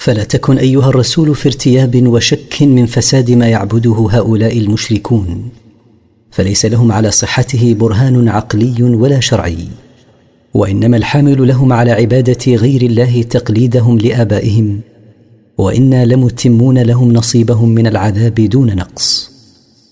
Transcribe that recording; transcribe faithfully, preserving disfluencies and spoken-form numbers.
فلا تكن أيها الرسول في ارتياب وشك من فساد ما يعبده هؤلاء المشركون، فليس لهم على صحته برهان عقلي ولا شرعي، وإنما الحامل لهم على عبادة غير الله تقليدهم لآبائهم، وإنا لمتمون لهم نصيبهم من العذاب دون نقص.